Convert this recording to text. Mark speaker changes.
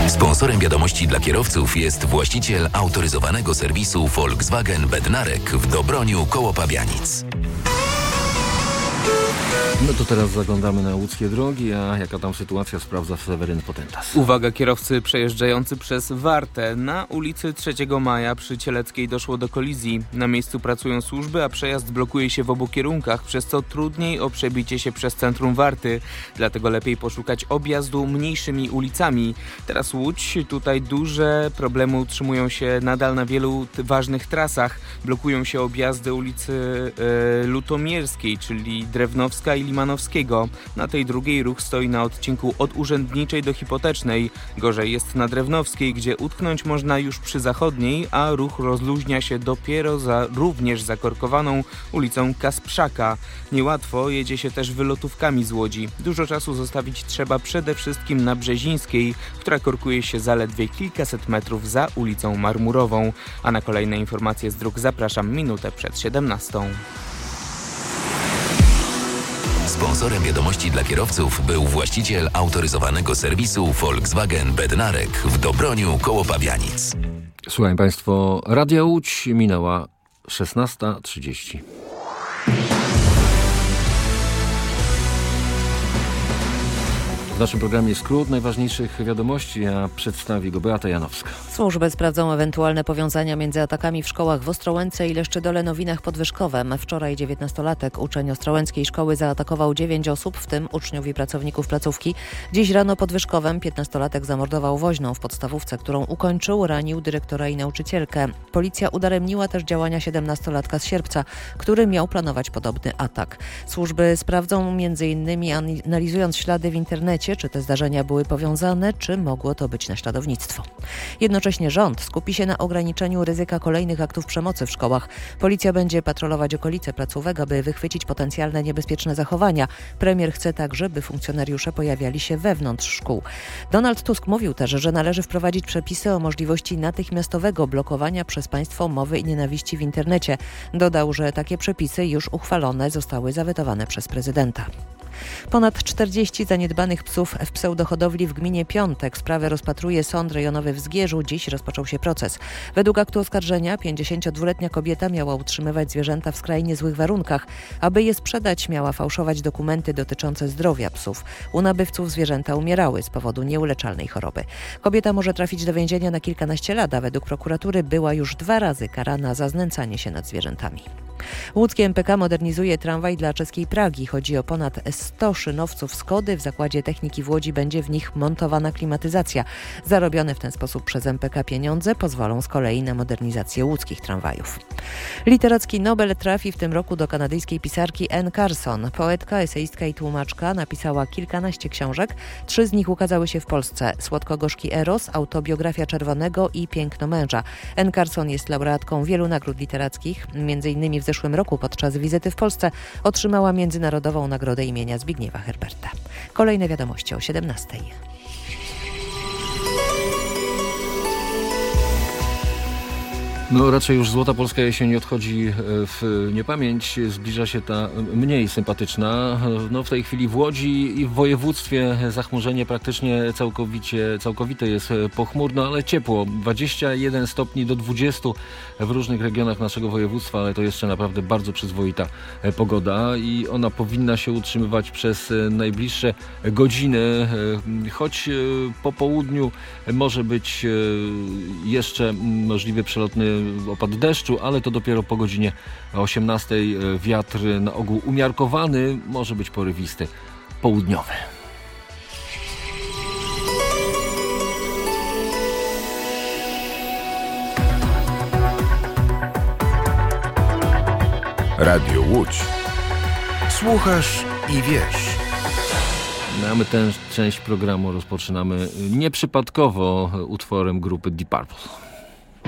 Speaker 1: Sponsorem wiadomości dla kierowców jest właściciel autoryzowanego serwisu Volkswagen Bednarek w Dobroniu koło Pabianic.
Speaker 2: No to teraz zaglądamy na łódzkie drogi, a jaka tam sytuacja sprawdza Seweryn Potentas.
Speaker 3: Uwaga, kierowcy przejeżdżający przez Wartę. Na ulicy 3 Maja przy Cieleckiej doszło do kolizji. Na miejscu pracują służby, a przejazd blokuje się w obu kierunkach, przez co trudniej o przebicie się przez centrum Warty. Dlatego lepiej poszukać objazdu mniejszymi ulicami. Teraz Łódź, tutaj duże problemy utrzymują się nadal na wielu ważnych trasach. Blokują się objazdy ulicy Lutomierskiej, czyli Drewnowska i Limanowskiego. Na tej drugiej ruch stoi na odcinku od Urzędniczej do Hipotecznej. Gorzej jest na Drewnowskiej, gdzie utknąć można już przy Zachodniej, a ruch rozluźnia się dopiero za również zakorkowaną ulicą Kasprzaka. Niełatwo jedzie się też wylotówkami z Łodzi. Dużo czasu zostawić trzeba przede wszystkim na Brzezińskiej, która korkuje się zaledwie kilkaset metrów za ulicą Marmurową. A na kolejne informacje z dróg zapraszam minutę przed 17.
Speaker 1: Sponsorem wiadomości dla kierowców był właściciel autoryzowanego serwisu Volkswagen Bednarek w Dobroniu koło Pabianic.
Speaker 2: Słuchaj Państwo, Radia Łódź, minęła 16:30. W naszym programie skrót najważniejszych wiadomości, a przedstawi go Beata Janowska.
Speaker 4: Służby sprawdzą ewentualne powiązania między atakami w szkołach w Ostrołęce i Leszczydole Nowinach pod Wyszkowem. Wczoraj 19-latek, uczeń ostrołęckiej szkoły, zaatakował 9 osób, w tym uczniów i pracowników placówki. Dziś rano pod Wyszkowem 15-latek zamordował woźną w podstawówce, którą ukończył, ranił dyrektora i nauczycielkę. Policja udaremniła też działania 17-latka z Sierpca, który miał planować podobny atak. Służby sprawdzą m.in. analizując ślady w internecie, czy te zdarzenia były powiązane, czy mogło to być naśladownictwo. Jednocześnie rząd skupi się na ograniczeniu ryzyka kolejnych aktów przemocy w szkołach. Policja będzie patrolować okolice placówek, aby wychwycić potencjalne niebezpieczne zachowania. Premier chce także, by funkcjonariusze pojawiali się wewnątrz szkół. Donald Tusk mówił też, że należy wprowadzić przepisy o możliwości natychmiastowego blokowania przez państwo mowy i nienawiści w internecie. Dodał, że takie przepisy już uchwalone zostały zawetowane przez prezydenta. Ponad 40 zaniedbanych psów w pseudohodowli w gminie Piątek. Sprawę rozpatruje Sąd Rejonowy w Zgierzu. Dziś rozpoczął się proces. Według aktu oskarżenia 52-letnia kobieta miała utrzymywać zwierzęta w skrajnie złych warunkach. Aby je sprzedać, miała fałszować dokumenty dotyczące zdrowia psów. U nabywców zwierzęta umierały z powodu nieuleczalnej choroby. Kobieta może trafić do więzienia na kilkanaście lat, a według prokuratury była już 2 razy karana za znęcanie się nad zwierzętami. Łódzkie MPK modernizuje tramwaj dla czeskiej Pragi. Chodzi o ponad 100 szynowców Skody. W zakładzie techniki w Łodzi będzie w nich montowana klimatyzacja. Zarobione w ten sposób przez MPK pieniądze pozwolą z kolei na modernizację łódzkich tramwajów. Literacki Nobel trafi w tym roku do kanadyjskiej pisarki Anne Carson. Poetka, eseistka i tłumaczka napisała kilkanaście książek. 3 z nich ukazały się w Polsce. Słodko-gorzki Eros, autobiografia Czerwonego i Piękno męża. Anne Carson jest laureatką wielu nagród literackich. M.in. w zeszłym roku podczas wizyty w Polsce otrzymała Międzynarodową Nagrodę imienia Zbigniewa Herberta. Kolejne wiadomości o 17.
Speaker 2: No raczej już Złota Polska jesień odchodzi w niepamięć. Zbliża się ta mniej sympatyczna. No w tej chwili w Łodzi i w województwie zachmurzenie praktycznie całkowite jest pochmurno, ale ciepło. 21 stopni do 20 w różnych regionach naszego województwa, ale to jeszcze naprawdę bardzo przyzwoita pogoda i ona powinna się utrzymywać przez najbliższe godziny, choć po południu może być jeszcze możliwy przelotny opad deszczu, ale to dopiero po godzinie 18. Wiatr na ogół umiarkowany, może być porywisty, południowy.
Speaker 5: Radio Łódź. Słuchasz i wiesz.
Speaker 2: My tę część programu rozpoczynamy nieprzypadkowo utworem grupy Deep Purple.